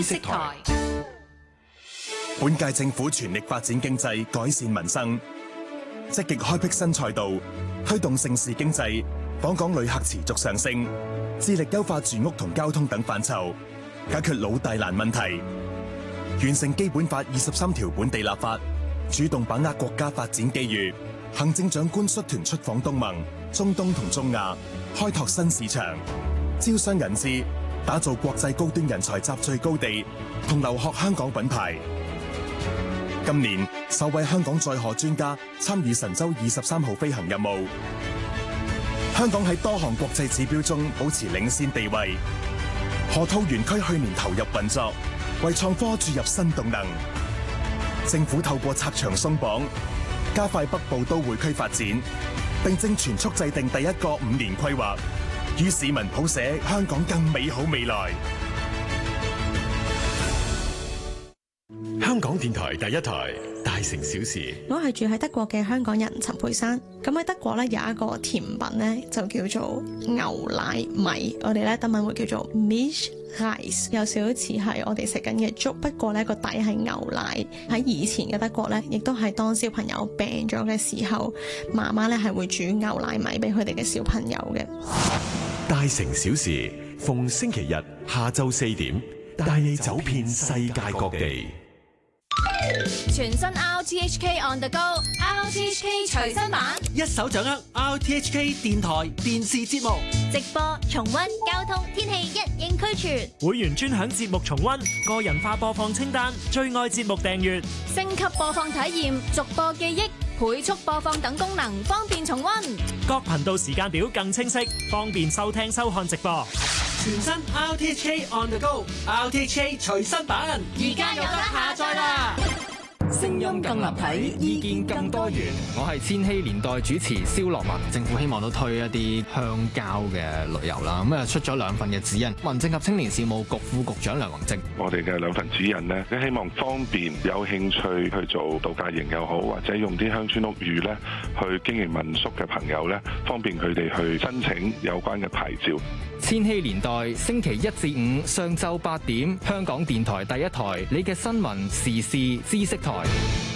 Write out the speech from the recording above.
知識台。 本屆政府全力發展經濟，改善民生，積極開闢新賽道，推動盛事經濟，訪港旅客持續上升，致力優化住屋同交通等範疇，解決老大難問題，完成基本法23條本地立法，主動把握國家發展機遇。行政長官率團出訪東盟、中東同中亞，開拓新市場，招商引資，打造國際高端人才集聚高地同留學香港品牌。今年首位香港載荷專家參與神舟23號飛行任務，香港喺多項國際指標中保持領先地位。河套園區去年投入運作，為創科注入新動能。政府透過拆牆鬆綁，加快北部都會區發展，並正全速制定第一個5年規劃，與市民譜寫香港更美好未來。 香港電台第一台《大城小事》。 我係住喺德國嘅香港人陳佩珊。咁喺德國咧有一個甜品咧就叫做牛奶米，我哋咧德文會叫做 Milchreis， 有少少似係我哋食緊嘅粥，不過咧個底係牛奶。喺以前嘅德國咧，亦都係當小朋友病咗嘅時候，媽媽咧係會煮牛奶米俾佢哋嘅小朋友嘅。 大城小事，逢星期日下晝4點，帶你走遍世界各地。 全新 RTHK On The Go，RTHK 隨身版， 一手掌握 RTHK 電台電視節目直播、重溫、交通、天氣一應俱全。 會員專享節目重溫、個人化播放清單、最愛節目訂閱、 升級播放體驗、逐播記憶、倍速播放等功能，方便重溫。 各頻道時間表更清晰，方便收聽收看直播。 全新 RTHK On The Go，RTHK 隨身版， 而家有得下載啦！ 聲音更立體，意見更多元。我係千禧年代主持蕭樂文。政府希望都推一啲鄉郊嘅旅遊啦，咁啊出咗2份嘅指引。民政及青年事務局副局長梁宏正， 我哋嘅2份指引呢，希望方便有興趣去做度假營又好，或者用啲鄉村屋宇咧去經營民宿嘅朋友咧，方便佢哋去申請有關嘅牌照。 千禧年代星期1至5上晝8點，香港電台第一台，你嘅新聞時事知識台。